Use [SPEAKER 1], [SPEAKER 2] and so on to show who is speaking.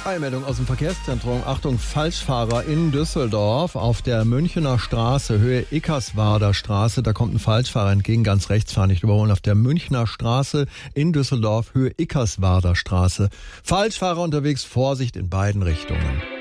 [SPEAKER 1] Meldung aus dem Verkehrszentrum. Achtung, Falschfahrer in Düsseldorf auf der Münchener Straße, Höhe Eckerswarder Straße. Da kommt ein Falschfahrer entgegen, ganz rechts fahren, nicht überholen. Auf der Münchener Straße in Düsseldorf, Höhe Eckerswarder Straße. Falschfahrer unterwegs, Vorsicht in beiden Richtungen.